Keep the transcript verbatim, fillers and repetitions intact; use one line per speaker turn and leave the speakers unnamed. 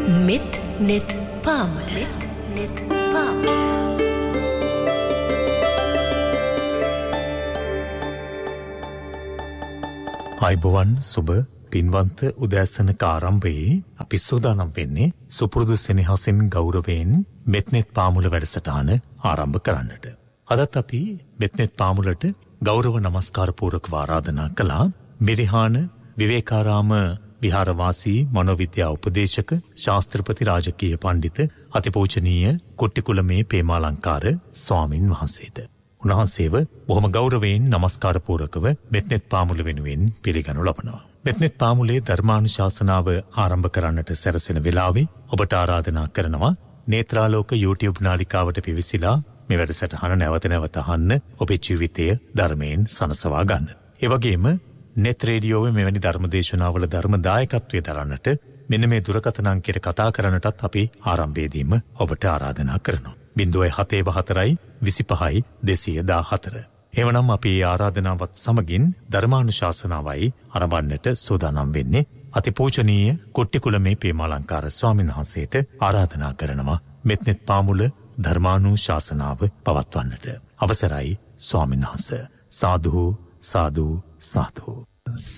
මෙත් නෙත් පාමුල මෙත් නෙත් පාමුල.
අයිබෝවන් සුබ පින්වන්ත උදෑසනක ආරම්භයේ අපි සූදානම් වෙන්නේ සුපුරුදු සෙනෙහසින් ගෞරවයෙන් මෙත්නෙත් පාමුල වැඩසටහන ආරම්භ කරන්නට. අදත් අපි මෙත්නෙත් පාමුලට ගෞරව නමස්කාර පූර්වක ආරාධනා කළා. මිරිහාන විවේකාරාම විහාරවාසී මනෝවිද්‍යා උපදේශක ශාස්ත්‍රපති රාජකීය පඬිත අතිපූජනීය කොට්ටිකුලමේ පේමාලංකාර ස්වාමින් වහන්සේට. උන්වහන්සේව බොහොම ගෞරවයෙන් නමස්කාර පූර්වකව මෙත්නෙත් පාමුල වෙනුවෙන් පිළිගනු ලබනවා. මෙත්නෙත් පාමුලේ ධර්මානුශාසනාව ආරම්භ කරන්නට සැරසෙන වෙලාවේ ඔබට ආරාධනා කරනවා නේත්‍රාලෝක YouTube නාලිකාවට පිවිසිලා මේ වැඩසටහන නැවත නැවත අහන්න, ඔබේ ජීවිතය ධර්මයෙන් සනසවා ගන්න. ඒ වගේම නෙත් රේඩියෝවේ මෙවැනි ධර්මදේශනාවල ධර්ම දායකත්වයේ දරන්නට මෙන්න මේ දුරකථන අංකයට කතා කරන්නටත් අපි ආරම්භයේදීම ඔබට ආරාධනා කරනවා. බිංදුවයි හතේ හතරයි විසිපහයි දෙසිය දාහතර. එවනම් අපි ආරාධනාවත් සමගින් ධර්මානුශාසනාවයි ආරම්භන්නට සූදානම් වෙන්නේ. අතිපූජනීය කොට්ටිකුලමේ පේමාලංකාර ස්වාමීන් වහන්සේට ආරාධනා කරනවා මෙත්නෙත් පාමුල ධර්මානුශාසනාව පවත්වන්නට. අවසරයි ස්වාමීන් වහන්සේ. සාදු සාදු සාදු.